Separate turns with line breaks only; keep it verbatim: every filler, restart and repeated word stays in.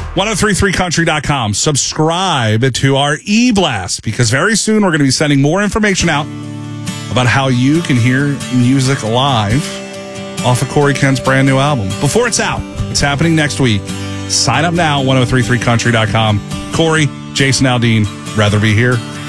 ten thirty-three country dot com. Subscribe to our e-blast because very soon we're going to be sending more information out about how you can hear music live off of Corey Kent's brand new album. Before it's out, it's happening next week. Sign up now, ten thirty-three country dot com. Corey, Jason Aldean, rather be here.